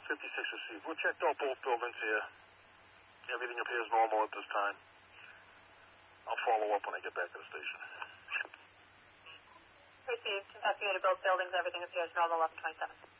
56 received. We'll check out both buildings here. Everything appears normal at this time. I'll follow up when I get back to the station. Received. Investigated both buildings. Everything appears normal. 1127.